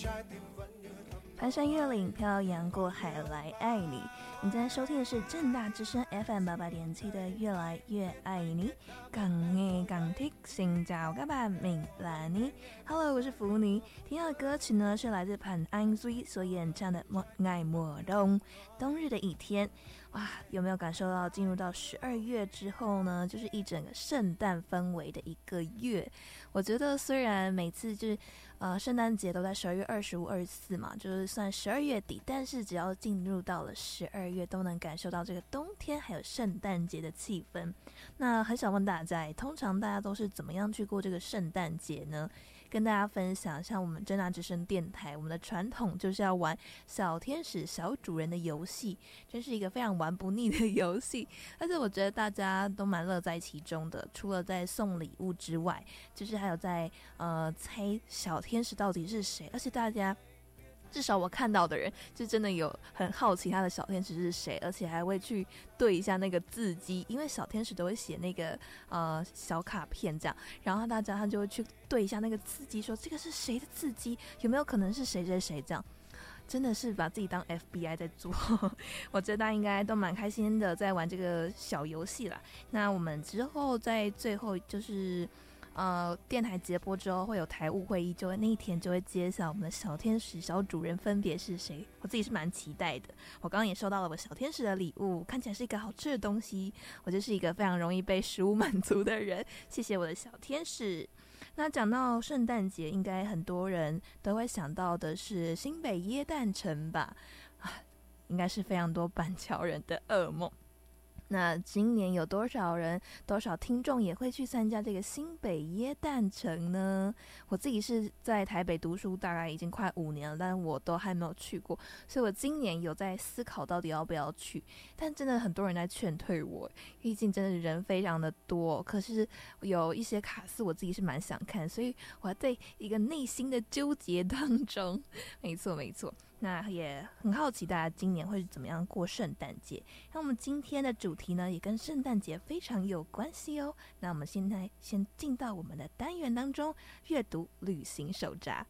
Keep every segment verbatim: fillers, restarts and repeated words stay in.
翻山越岭，漂洋过海来愛你。你在收聽的是政大之聲 F M 八八點七的越來越愛你。港愛港聽，xin chào các bạn，mình là Ni。Hello， 我是福尼。聽到的歌曲呢是來自潘安瑞所演唱的《một ngày mùa đông》，冬日的一天。哇，有没有感受到进入到十二月之后呢，就是一整个圣诞氛围的一个月？我觉得虽然每次就是呃圣诞节都在十二月二十五、二十四嘛，就是算十二月底，但是只要进入到了十二月，都能感受到这个冬天还有圣诞节的气氛。那很想问大家，通常大家都是怎么样去过这个圣诞节呢？跟大家分享，像我们政大之声电台，我们的传统就是要玩小天使小主人的游戏，真是一个非常玩不腻的游戏。而且我觉得大家都蛮乐在其中的，除了在送礼物之外，就是还有在呃猜小天使到底是谁，而且大家至少我看到的人就真的有很好奇他的小天使是谁，而且还会去对一下那个字迹，因为小天使都会写那个呃小卡片这样，然后大家他就会去对一下那个字迹，说这个是谁的字迹，有没有可能是谁谁谁这样。真的是把自己当 F B I 在做我觉得大家应该都蛮开心的在玩这个小游戏啦。那我们之后在最后就是呃，电台节播之后会有台务会议，就会那一天就会揭晓我们的小天使小主人分别是谁。我自己是蛮期待的。我刚刚也收到了我小天使的礼物，看起来是一个好吃的东西。我就是一个非常容易被食物满足的人，谢谢我的小天使。那讲到圣诞节，应该很多人都会想到的是新北耶诞城吧？啊，应该是非常多板桥人的噩梦。那今年有多少人多少听众也会去参加这个新北耶诞城呢？我自己是在台北读书大概已经快五年了，但我都还没有去过，所以我今年有在思考到底要不要去，但真的很多人在劝退我，毕竟真的人非常的多，可是有一些卡司我自己是蛮想看，所以我还在一个内心的纠结当中。没错没错，那也很好奇大家今年会是怎么样过圣诞节。那我们今天的主题呢也跟圣诞节非常有关系哦。那我们现在先进到我们的单元当中，阅读旅行手札。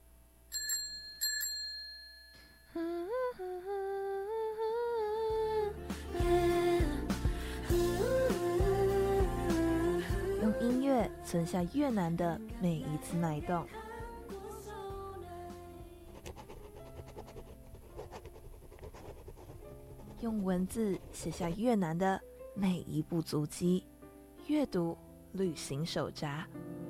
用音乐存下越南的每一次脉动，用文字写下越南的每一步足迹，阅读旅行手札。